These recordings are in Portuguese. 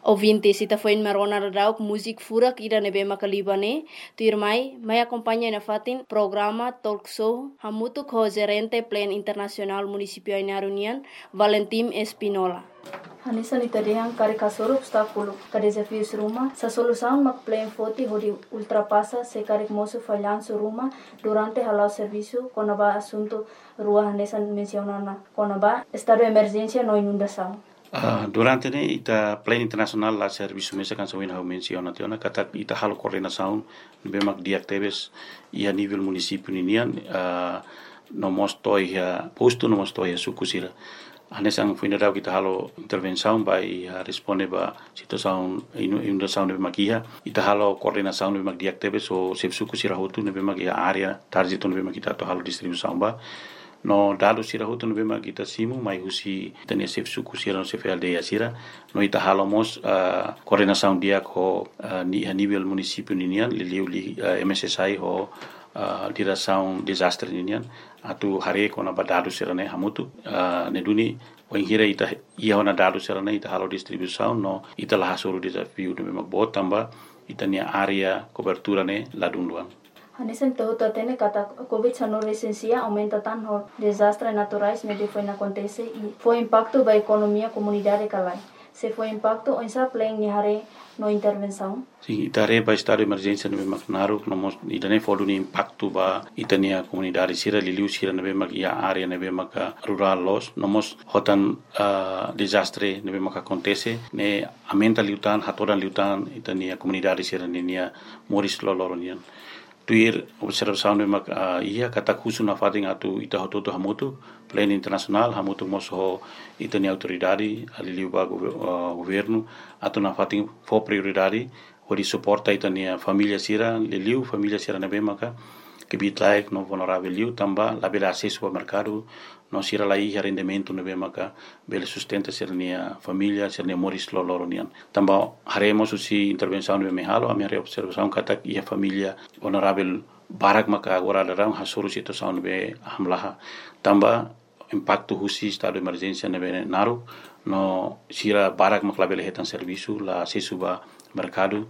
Ouvintes, ita foi marona radau música furak ira nebe makalibane, tu irmai, mai acompanha na fatin programa talk show hamutu ko gerente plan internacional municipio Ainaro União, Valentim Espinola. Hanisa ni tadiang kari kasoro obstáculo, ka desafios ruma, sa solução mak plan foti hodi ultrapassa se kari moço falhanço ruma durante halau serviço konaba assunto rua hanesa mencionana konaba estado de emergência no inundação. Durante ita plan internacional la serviço mesa kan sawin hau menciona tiona kata ita halo coordenação bemak diactebes ia nível município ninian no mostoi posto no mostoi sukusira anesang fuinarau kita halo intervenção vai responde ba situação inundação de makia ita halo coordenação de bemak diactebes o sukusira hotu ne bemak area target no bemak kita to halo distribuição ba no dado sira hotu no bema kita simu mai husi tania sef suku sira no sef aldeia sira no ita halomos coordenação dia ko ni a nível município ninian li MSSI ho direção desastre ninian atu hare ko na badado sira ne hamutu ne duni wengira ita ia na dado sira ne ita halo distribuição no ita la hasuru desafio no bema botamba ita nia area cobertura ne ladunduan. Hanesen todo atene kata COVID-19 licencia aumenta tanto desastres naturais me foi acontece e foi impacto da economia comunidade calai. Se foi impacto onsa plan ni hare no intervenção. Sim, itare ba estado de emergência no Macnaro no mos idane fodu ni impacto ba itania comunidade sira liliu sira no bemak ia area no bemak rural los no mos hotan desastre no bemak acontece ne aumenta liutan hatoran liutan itania comunidade sira nia moris loloronian. Tuir observação de mak ia kata khusu na fating atu ita hototo hamutu plan internacional hamutu moso itani autoridade ali ba governo atu na fating for prioridade hori suporta itani família sira liliu família sira na bemaka que bitlaik no vulnerável liu tamba la bela acesso ao mercado no sira la ia rendimento no bemaka bela sustenta sernia família sernia moris loloronian tamba haremos usi intervenção no mehalo a minha observação kata ia família vulnerável barak maka agora darão hasuru situação no be hamlaha tamba impacto husi estado de emergência no be naru no sira barak makla bela hetan serviço la acesso ba mercado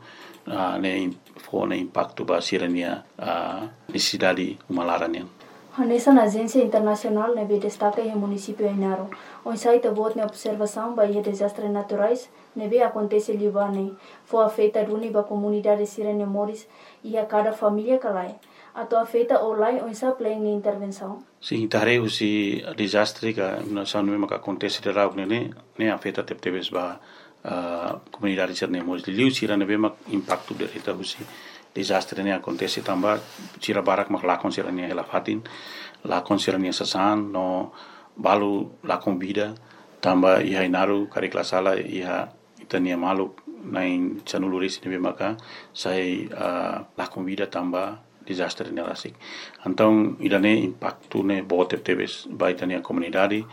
ne fone impacto ba sirania necessidade umalaranian. Hanesa na agência internacional nebe destaca em município Ainaro. On site bot na observação ba desastres naturais nebe acontece libane. Foi afeta duni ba comunidade sirene moris e a cada família calai. Ato afeta olai on sa plan ni intervenção. Sim, tare usi desastre ka na sanu maka acontece de rau ne afeta teptebes ba comunidade sirene moris liu sira nebe mak impacto de eta usi desastre ne acontece tamba sira barak mak lakon sira ne helafatin lakon sira ne sasan no balu lakon vida tamba ia inaru kari klasala ia itania malu nain sanuluris nebe maka sai lakon vida tamba desastre ne rasik então idane impacto ne bote tebes baitania comunidade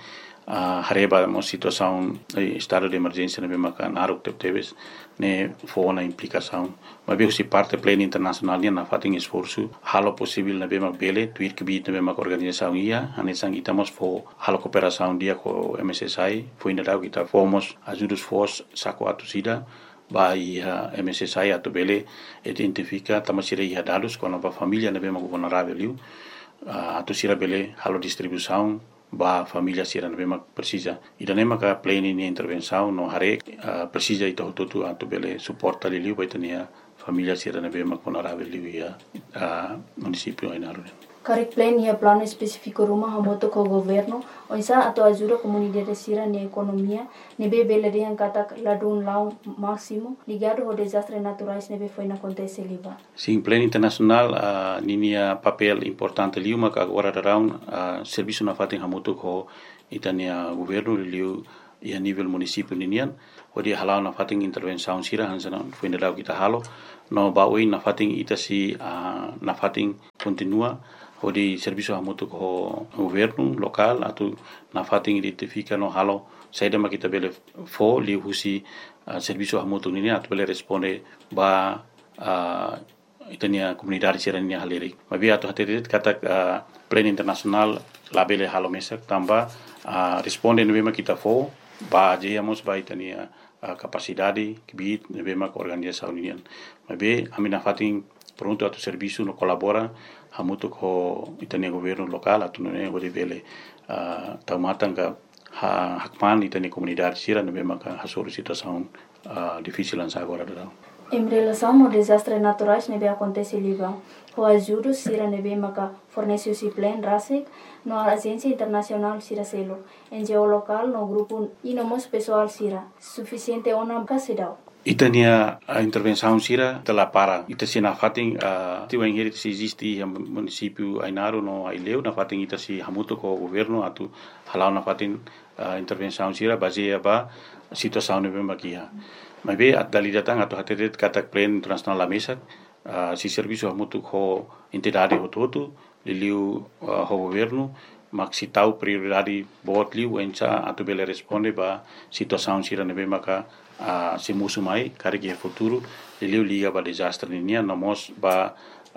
hareba mo situação estado de emergência nebe maka naruk tebes ne fona implicação mas bem se parte plena internacional na fating esforço halo possível nebe mak bele tuir que bit nebe mak organização ia anesang itamos fo halo cooperação dia com MSSI foi ainda kita fomos ajudos fos saco atusida vai MSSI atu bele identifica tamasira ia dados com a família nebe mak vulnerável liu atusira bele halo distribuição ba família sira nebe mak precisa idane maka plena ni intervenção no hare precisa ito tutu atu bele suporta liu baitania família sira nebe mak vulnerável liu ia município Ainaro. Karik plan ia plano específico rumah hamoto ko governo onsa atau ajuda comunidade sira ni economia nebe bele yang kata ladun lau máximo ligado ao desastre naturais nebe foi na acontece liba. Sim, plano internacional ninia papel importante liu mak agora darão serviço na fating hamoto ko itania governo liu ia nível município ninian odi halau na fating intervenção sira hansana foi na kita halo no baui na fating itasi na fating continua odi serviço hamoto ko governo local atu na fating identifica no halo saida makita bele fo li husi serviço hamoto nini atu bele responde ba itania comunidade sirania haleri mabi atu haterit kata plan internacional labele halo mesak tamba responde no kita fo ba jeyamos ba itania capacidade que bit nebe mak organização unian. Mas be amina fating pronto atu serviço no colabora hamutu ko itania governo local atu ne gode vele taumatanga hakman itania comunidade sira nebe mak hasoro situação difícil agora da. Em relação aos desastres naturais que acontecem em Líbano, o ajuda Sira nebe maka fornece o plan RASIC no agência internacional Sira Selo, NGO local no grupo e no mos pessoal Sira, suficiente ona casidao. Itania a intervenção Sira telah para ita sina fating tiwa ingeri se existe município Ainaro no Aileu na fating ita si hamutu ko governo atu halau na fating intervenção Sira baseia ba situação nebe makia. Mas be at dali datang atau hatetet katak plan internasional la mesa si serviço hamutu ko entidade hototu liliu ho governo maksi tau prioridade bot liu encha atu bele responde ba situação Sira nebe maka se musu mai kare ke futuro liliu liga ba desastre ninia nomos ba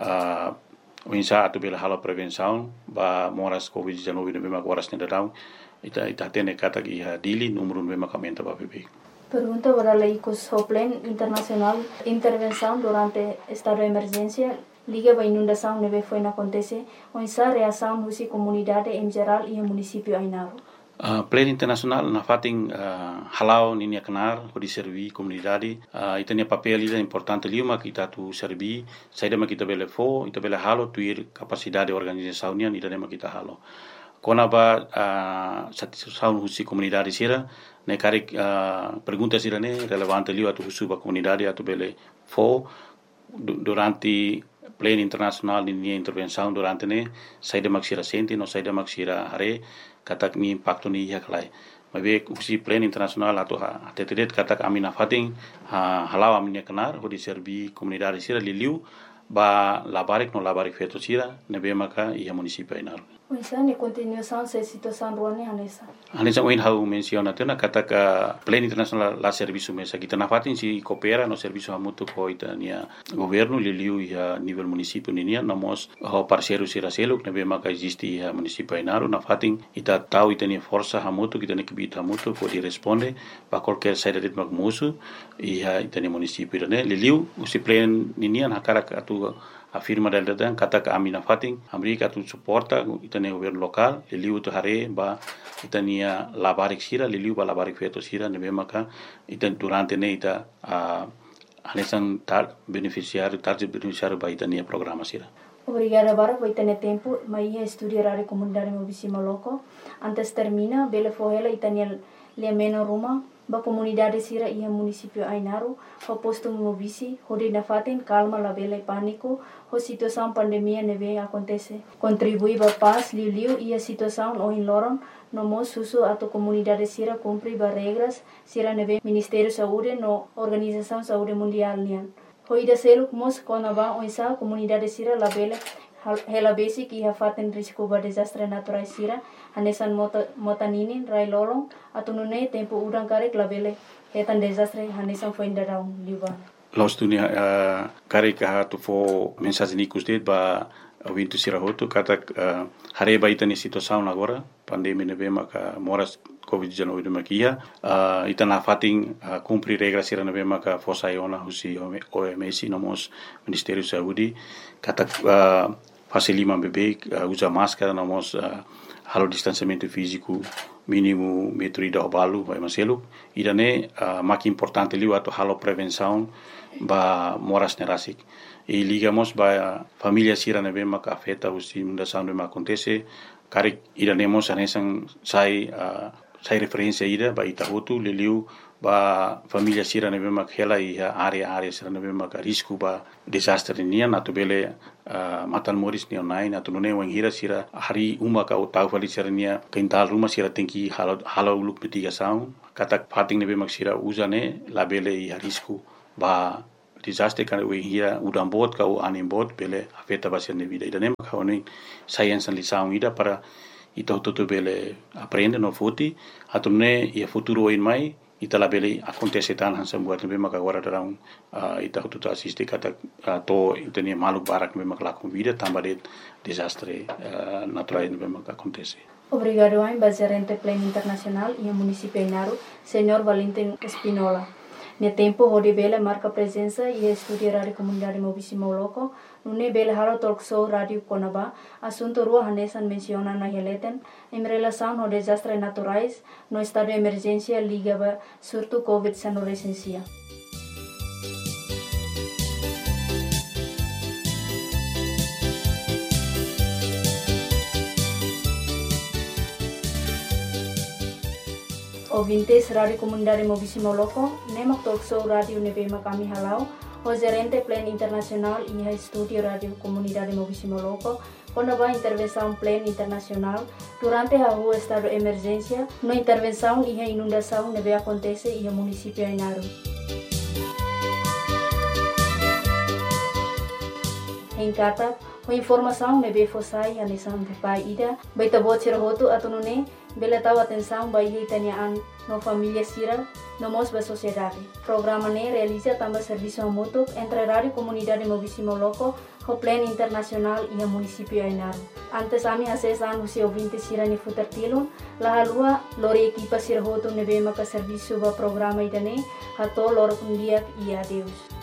encha atu bele halo prevenção ba moras covid-19 nebe maka waras nedau ita tene katak iha dili número nebe maka menta ba bebe. Pergunta para la Plan Internacional Intervenção durante estado de emergência liga a inundação neve foi na acontece onde a reação da comunidade em geral e o município Ainaro. Plan Internacional na fating halau ninia kenar di servi comunidade itania papel ida importante liuma kita tu servi saida ma kita bele fo ita bele halo tuir capacidade organização nia ida ma kita halo kona ba satisfação husi comunidade sira ne karik pergunta sira ne relevante liu atu husu ba comunidade atu bele fo durante Plan Internacional ninia intervenção durante ne saida maksira senti no saida maksira hare katak ni impacto ni ya kalai mabe usi Plan Internacional atau tetedet katak amina fating halau aminia kenar ho di servi comunidade sira liliu ba labarik no labarik feto sira nebe maka ia município Ainaro. Uisa ne continuação se situação ruane hanesa. Hanesa oin hau menciona tena katak Plan Internacional la serviço mesa kita na fatin si coopera no serviço hamutu ko itania governo liliu ia nível município ninia namos ho parceiro sira selo nebe maka existe ia município Ainaro na fatin ita tau itania força hamutu kita ne kibita hamutu ko di responde ba qualquer saída de magmusu ia itania município ne liliu usi plan ninia na karak atu afirma del datang kata ke amina fating Amerika tu suporta itania governo local liliu tu hare ba itania labarik sira liliu ba labarik feto sira nebe maka itan durante ne ita anesan target beneficiário ba itania programa sira. Obrigada para itania tempo mai estudar a comunidade mobisima loco antes termina bele fohela itania le meno ruma ba comunidade sira ia município Ainaro ho posto mobisi hodi na fatin calma la bele pânico ho situação pandemia neve acontece contribui ba paz liu ia situação o in loron no mos susu atau comunidade sira cumpri ba regras sira neve Ministério Saúde no Organização Saúde Mundial nian ho ida seluk mos konaba oisa comunidade sira la bele hela basic ia fatin risco ba desastre natural sira hanesan motaninin rai lolong atau nune tempo udang karek labele hetan desastre hanesan foi indarau Líbano. Los dunia karek tu fo mensagem ni kustet ba wintu sirahoto katak hare ba itani situação agora pandemia nebe maka moras covid-19 de makia itana fating cumprir regras sira nebe maka fosa iona husi OMS nomos Ministério Saúde katak facilima bebê usa máscara nomos halo distanciamento físico mínimo metro ida obalu vai maselu idane mak importante liu atau halo prevenção ba moras nerasik e ligamos ba família sira nebe maka afeta usi inundação nebe acontece karik idanemos anesan sai referência ida ba itahutu liliu ba família sira nebe mak hela ia area sira nebe mak risco ba desastre nian atau bele matan moris ni online atau nune wang hira sira hari uma ka utau fali sira nia kental rumah sira tingki halo uluk mitigação katak fating nebe mak sira uzane labele ia risco ba desastre kan wang hira udam bot ka anim bot bele afeta ba sira vida ida nem ka oni science lição ida para ito bele aprende no futi atau nune ia futuro in mai ita la bele acontece tan hansa buat nebe maka agora darang ita tu assiste kata to itania maluk barak nebe maka lakum vida tambah de desastre natural nebe maka acontece. Obrigado ao gerente Plan Internacional e município Inaru, Senhor Valentim Espinola. No tempo, onde Bela marca presença e estuda a comunidade Mobisimo Loco, no Bela Halo Talk Show Rádio Conaba, assunto rua Hanesan menciona na releten, em relação ao desastres naturais, no estado de emergência ligava surto Covid-19 recensia. Ouvintes Rádio Comunidade Mobisimo Loco, Nemak Talk Show Rádio Nebema kami halau, o gerente Plan Internacional e a estúdio Rádio Comunidade Mobisimo Loco, quando a intervenção Plan Internacional, durante a rua estado de emergência, no intervenção e a inundação neve acontece e o município Inaru. Em Kata, a informação neve fossai a nisan de pai ida, baita bot sirahoto atunune, bela tahu atenção bayi itaniaan no família Sira, no mos ba sociedade. Programa ne realiza também serviço mútuo entre Rádio Comunidade Mobisimo Loco, o Plan Internacional e o município Inaru. Antes ami acesan usi ouvinte Sira ni futertilun, la halua lori equipa sirahoto nebe maka serviço ba programa idane, hato loro kundiak e adeus.